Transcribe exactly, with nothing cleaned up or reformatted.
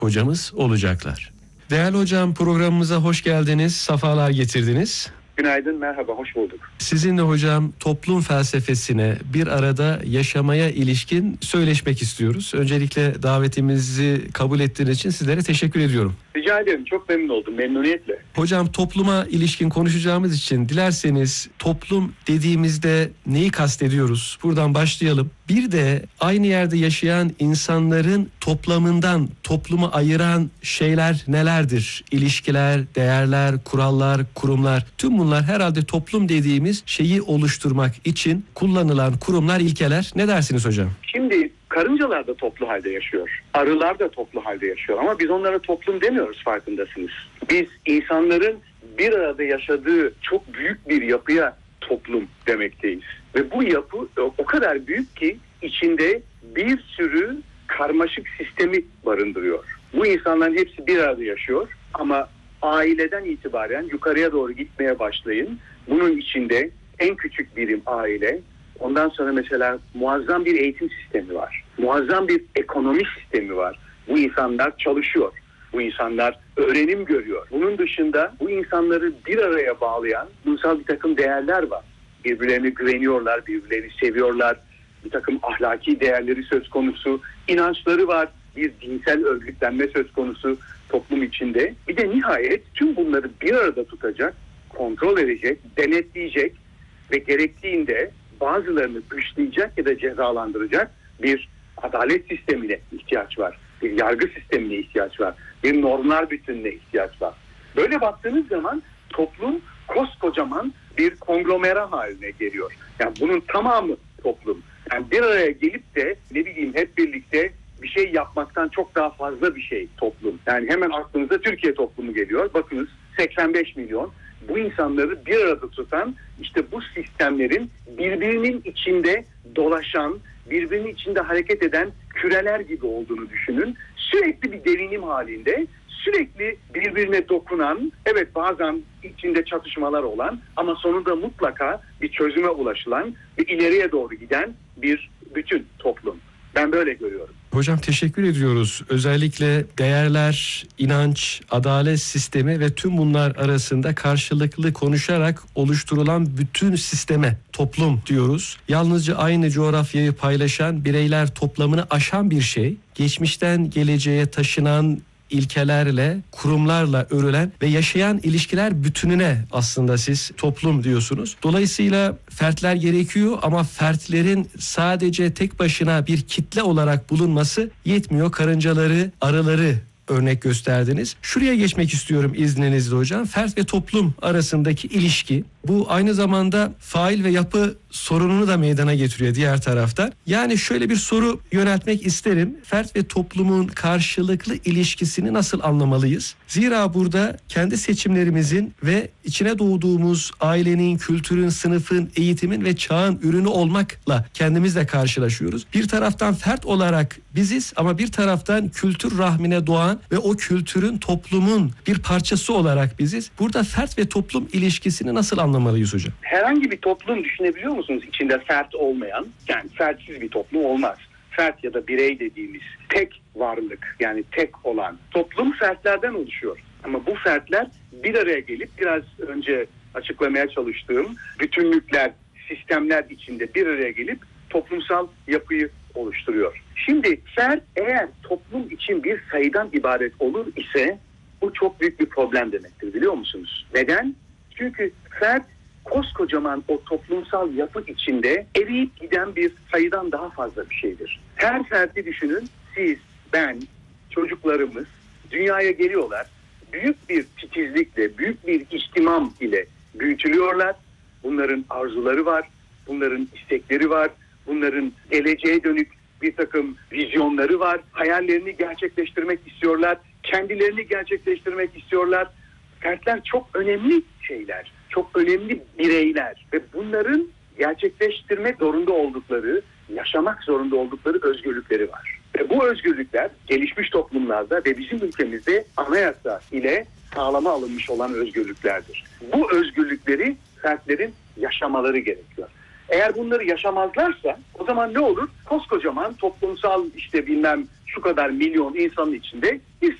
hocamız olacaklar. Değerli hocam, programımıza hoş geldiniz, safalar getirdiniz. Günaydın, merhaba, hoş bulduk. Sizinle hocam toplum felsefesine bir arada yaşamaya ilişkin söyleşmek istiyoruz. Öncelikle davetimizi kabul ettiğiniz için sizlere teşekkür ediyorum. Rica ederim, çok memnun oldum, memnuniyetle. Hocam topluma ilişkin konuşacağımız için dilerseniz toplum dediğimizde neyi kastediyoruz? Buradan başlayalım. Bir de aynı yerde yaşayan insanların toplamından toplumu ayıran şeyler nelerdir? İlişkiler, değerler, kurallar, kurumlar. Tüm bunlar herhalde toplum dediğimiz şeyi oluşturmak için kullanılan kurumlar, ilkeler. Ne dersiniz hocam? Şimdi karıncalar da toplu halde yaşıyor. Arılar da toplu halde yaşıyor. Ama biz onlara toplum demiyoruz, farkındasınız. Biz insanların bir arada yaşadığı çok büyük bir yapıya toplum demekteyiz. Ve bu yapı o kadar büyük ki içinde bir sürü karmaşık sistemi barındırıyor. Bu insanların hepsi bir arada yaşıyor ama aileden itibaren yukarıya doğru gitmeye başlayın. Bunun içinde en küçük birim aile, ondan sonra mesela muazzam bir eğitim sistemi var. Muazzam bir ekonomi sistemi var. Bu insanlar çalışıyor. Bu insanlar öğrenim görüyor. Bunun dışında bu insanları bir araya bağlayan ulusal bir takım değerler var. Birbirlerine güveniyorlar, birbirlerini seviyorlar. Bir takım ahlaki değerleri söz konusu, inançları var. Bir dinsel örgütlenme söz konusu toplum içinde. Bir de nihayet tüm bunları bir arada tutacak, kontrol edecek, denetleyecek ve gerektiğinde bazılarını dışlayacak ya da cezalandıracak bir adalet sistemine ihtiyaç var. Bir yargı sistemine ihtiyaç var. Bir normlar bütününe ihtiyaç var. Böyle baktığınız zaman toplum koskocaman bir konglomera haline geliyor. Yani bunun tamamı toplum. Yani bir araya gelip de ne bileyim hep birlikte bir şey yapmaktan çok daha fazla bir şey toplum. Yani hemen aklınıza Türkiye toplumu geliyor. Bakınız seksen beş milyon. Bu insanları bir arada tutan işte bu sistemlerin birbirinin içinde dolaşan, birbirinin içinde hareket eden küreler gibi olduğunu düşünün. Sürekli bir derinim halinde, sürekli birbirine dokunan, evet bazen içinde çatışmalar olan ama sonunda mutlaka bir çözüme ulaşılan ve ileriye doğru giden bir bütün toplum. Ben böyle görüyorum. Hocam teşekkür ediyoruz. Özellikle değerler, inanç, adalet sistemi ve tüm bunlar arasında karşılıklı konuşarak oluşturulan bütün sisteme toplum diyoruz. Yalnızca aynı coğrafyayı paylaşan bireyler toplamını aşan bir şey. Geçmişten geleceğe taşınan ilkelerle, kurumlarla örülen ve yaşayan ilişkiler bütününe aslında siz toplum diyorsunuz. Dolayısıyla fertler gerekiyor ama fertlerin sadece tek başına bir kitle olarak bulunması yetmiyor. Karıncaları, arıları örnek gösterdiniz. Şuraya geçmek istiyorum izninizle hocam. Fert ve toplum arasındaki ilişki. Bu aynı zamanda fail ve yapı sorununu da meydana getiriyor diğer tarafta. Yani şöyle bir soru yöneltmek isterim. Fert ve toplumun karşılıklı ilişkisini nasıl anlamalıyız? Zira burada kendi seçimlerimizin ve içine doğduğumuz ailenin, kültürün, sınıfın, eğitimin ve çağın ürünü olmakla kendimizle karşılaşıyoruz. Bir taraftan fert olarak biziz ama bir taraftan kültür rahmine doğan ve o kültürün, toplumun bir parçası olarak biziz. Burada fert ve toplum ilişkisini nasıl anlamalıyız hocam? Herhangi bir toplum düşünebiliyor musunuz içinde fert olmayan? Yani fertsiz bir toplum olmaz. Fert ya da birey dediğimiz tek varlık, yani tek olan toplum fertlerden oluşuyor. Ama bu fertler bir araya gelip biraz önce açıklamaya çalıştığım bütünlükler, sistemler içinde bir araya gelip toplumsal yapıyı oluşturuyor. Şimdi fert eğer toplum için bir sayıdan ibaret olur ise bu çok büyük bir problem demektir, biliyor musunuz? Neden? Çünkü fert koskocaman o toplumsal yapı içinde eriyip giden bir sayıdan daha fazla bir şeydir. Her ferti düşünün, siz, ben, çocuklarımız dünyaya geliyorlar. Büyük bir titizlikle, büyük bir ihtimam ile büyütülüyorlar. Bunların arzuları var, bunların istekleri var, bunların geleceğe dönük bir takım vizyonları var. Hayallerini gerçekleştirmek istiyorlar, kendilerini gerçekleştirmek istiyorlar. Fertler çok önemli şeyler, çok önemli bireyler ve bunların gerçekleştirmek zorunda oldukları, yaşamak zorunda oldukları özgürlükleri var. Ve bu özgürlükler gelişmiş toplumlarda ve bizim ülkemizde anayasa ile sağlama alınmış olan özgürlüklerdir. Bu özgürlükleri fertlerin yaşamaları gerekiyor. Eğer bunları yaşamazlarsa o zaman ne olur? Koskocaman toplumsal işte bilmem şu kadar milyon insanın içinde bir